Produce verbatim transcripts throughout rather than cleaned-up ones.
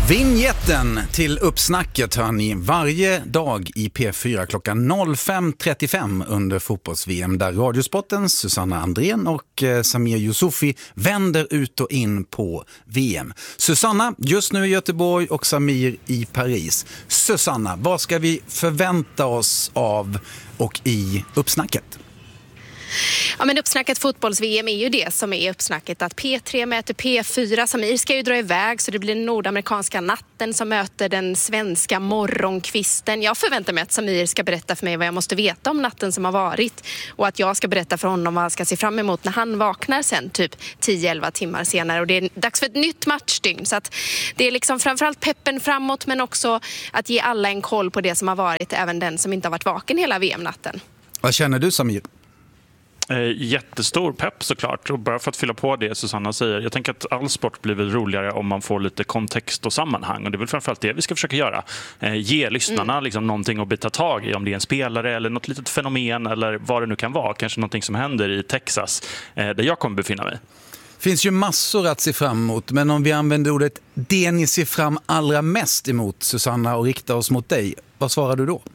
Vignetten till uppsnacket hör ni varje dag i P fyra klockan fem trettiofem under fotbolls-V M där Radiosportens Susanna Andrén och eh, Samir Yusufi vänder ut och in på V M. Susanna just nu i Göteborg och Samir i Paris. Susanna, vad ska vi förvänta oss av och i uppsnacket? Ja, men uppsnacket fotbolls-V M är ju det som är uppsnacket, att P tre möter P fyra. Samir ska ju dra iväg så det blir den nordamerikanska natten som möter den svenska morgonkvisten. Jag förväntar mig att Samir ska berätta för mig vad jag måste veta om natten som har varit och att jag ska berätta för honom vad han ska se fram emot när han vaknar sen typ tio elva timmar senare, och det är dags för ett nytt matchdygn. Så att det är liksom framförallt peppen framåt, men också att ge alla en koll på det som har varit, även den som inte har varit vaken hela V M-natten. Vad känner du, Samir? Jättestor pepp såklart, och bara för att fylla på det Susanna säger, jag tänker att all sport blir väl roligare om man får lite kontext och sammanhang, och det är väl framförallt det vi ska försöka göra. Ge lyssnarna mm. liksom någonting att bita tag i, om det är en spelare eller något litet fenomen eller vad det nu kan vara, kanske någonting som händer i Texas där jag kommer befinna mig. Det finns ju massor att se fram emot, men om vi använder ordet det ni ser fram allra mest emot, Susanna, och riktar oss mot dig, vad svarar du då?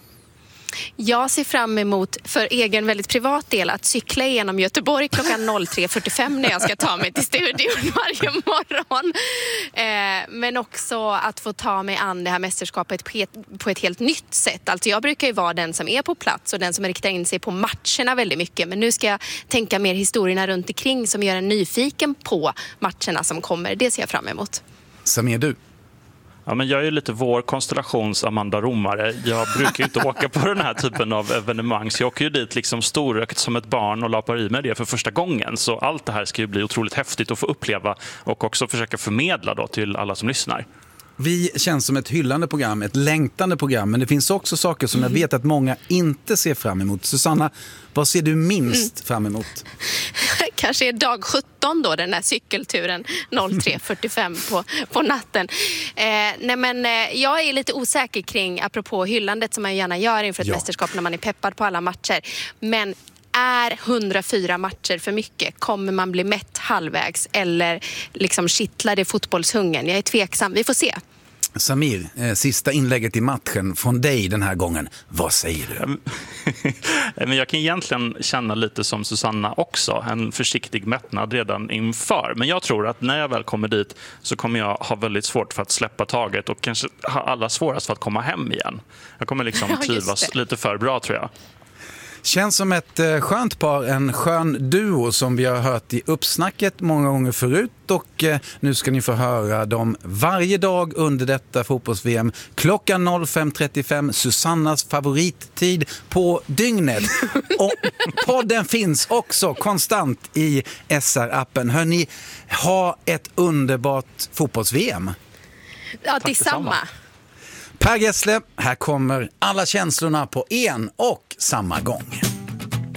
Jag ser fram emot, för egen väldigt privat del, att cykla igenom Göteborg klockan tre fyrtiofem när jag ska ta mig till studion varje morgon. Eh, men också att få ta mig an det här mästerskapet på ett, på ett helt nytt sätt. Alltså jag brukar ju vara den som är på plats och den som riktar in sig på matcherna väldigt mycket. Men nu ska jag tänka mer historierna runt omkring som gör en nyfiken på matcherna som kommer. Det ser jag fram emot. Samir, du? Ja, men jag är ju lite vår konstellations Amanda Romare. Jag brukar ju inte åka på den här typen av evenemang, så jag åker ju dit liksom storökt som ett barn och lapar i med det för första gången. Så allt det här ska ju bli otroligt häftigt att få uppleva och också försöka förmedla då till alla som lyssnar. Vi känns som ett hyllande program, ett längtande program, men det finns också saker som jag vet att många inte ser fram emot. Susanna, vad ser du minst fram emot? Kanske är dag sjutton då, den här cykelturen tre fyrtiofem på, på natten. Eh, nej men, eh, jag är lite osäker kring, apropå hyllandet som man gärna gör inför ett ja. mästerskap när man är peppad på alla matcher. Men är hundrafyra matcher för mycket? Kommer man bli mätt halvvägs eller liksom kittlar det fotbollshungern? Jag är tveksam, vi får se. Samir, eh, sista inlägget i matchen från dig den här gången. Vad säger du? Men jag kan egentligen känna lite som Susanna också. En försiktig mättnad redan inför. Men jag tror att när jag väl kommer dit så kommer jag ha väldigt svårt för att släppa taget och kanske ha alla svårast för att komma hem igen. Jag kommer liksom trivas lite för bra, tror jag. Känns som ett eh, skönt par, en skön duo som vi har hört i uppsnacket många gånger förut, och eh, nu ska ni få höra dem varje dag under detta fotbolls-V M klockan fem trettiofem, Susannas favorittid på dygnet. Och podden finns också konstant i S R-appen. Hörrni, ha ett underbart fotbolls-V M. Ja, detsamma. Per Gessle, här kommer alla känslorna på en och samma gång.